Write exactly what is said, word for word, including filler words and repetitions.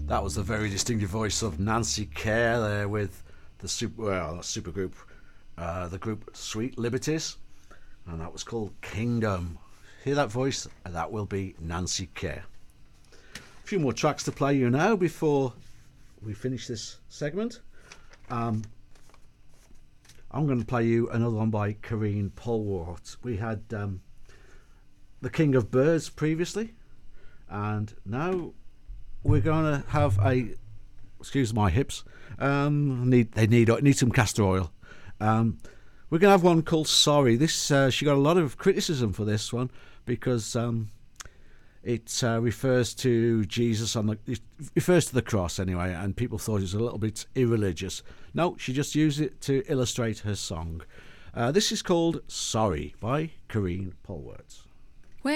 That was the very distinctive voice of Nancy Kerr there with the super, well, super group, uh, the group Sweet Liberties, and that was called Kingdom. Hear that voice? That will be Nancy Kerr. A few more tracks to play you now before we finish this segment. Um, I'm going to play you another one by Karine Polwart. We had um, The King of Birds previously, and now we're going to have a, excuse my hips, um, need they need need some castor oil. Um, we're going to have one called Sorry. This uh, she got a lot of criticism for this one because um, it uh, refers to Jesus on the it refers to the cross anyway, and people thought it was a little bit irreligious. No, she just used it to illustrate her song. Uh, this is called Sorry by Karine Polwart.